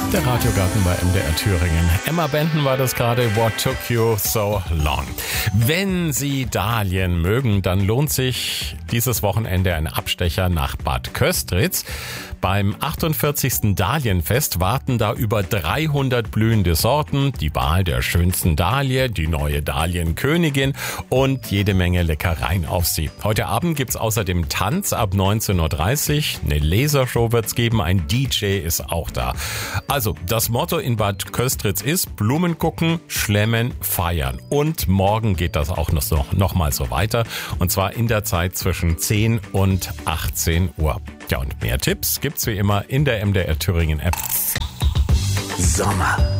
Der Radiogarten bei MDR Thüringen. Emma Benton war das gerade. What took you so long? Wenn Sie Dahlien mögen, dann lohnt sich dieses Wochenende ein Abstecher nach Bad Köstritz. Beim 48. Dahlienfest warten da über 300 blühende Sorten, die Wahl der schönsten Dahlie, die neue Dahlienkönigin und jede Menge Leckereien auf Sie. Heute Abend gibt's außerdem Tanz ab 19.30 Uhr, eine Lasershow wird's geben, ein DJ ist auch da. Also, das Motto in Bad Köstritz ist Blumen gucken, schlemmen, feiern. Und morgen geht das auch noch mal so weiter. Und zwar in der Zeit zwischen 10 und 18 Uhr. Ja, und mehr Tipps gibt's wie immer in der MDR Thüringen App. Sommer.